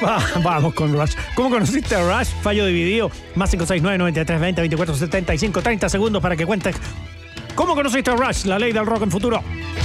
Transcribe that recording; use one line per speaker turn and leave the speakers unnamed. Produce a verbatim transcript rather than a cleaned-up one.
Va, vamos con Rush. ¿Cómo conociste a Rush? Fallo dividido. Más cinco seis nueve, noventa y tres, veinte, veinticuatro, setenta y cinco, treinta segundos para que cuentes. ¿Cómo conociste a Rush? La ley del rock en futuro.